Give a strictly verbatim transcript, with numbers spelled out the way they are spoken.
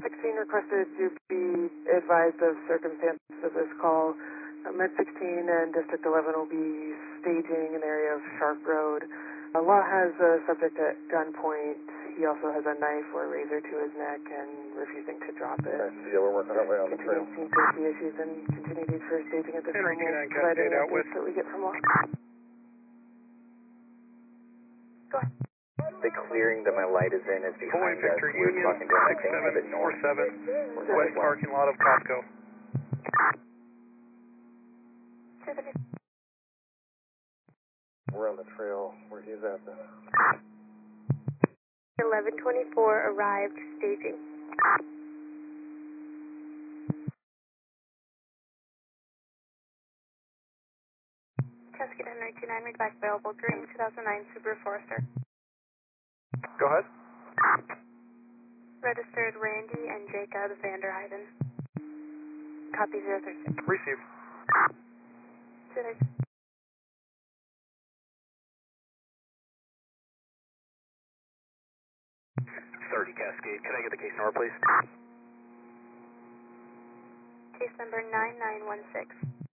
sixteen requested to be advised of circumstances of this call. Uh, Med sixteen and District eleven will be staging an area of Sharp Road. Uh, Law has a subject at gunpoint. He also has a knife or a razor to his neck and refusing to drop it. Okay, yeah, we're working our way on the trail. Continuing safety issues and continue need for staging at this time. Henry two nine We'll provide any Cascade out with. updates that we get from Law. Go ahead. The clearing that my light is in is behind Boy us. Victor We're Union talking to six seven four seven, west parking lot of Costco. We're on the trail where he's at then. eleven twenty-four arrived staging. Cascade Henry two nine, read back available. Green two thousand nine Subaru Forester. Go ahead. Registered Randy and Jacob Vanderheiden. Copy zero three six. Receive. zero thirty Cascade. Can I get the case number, please? Case number nine nine one six.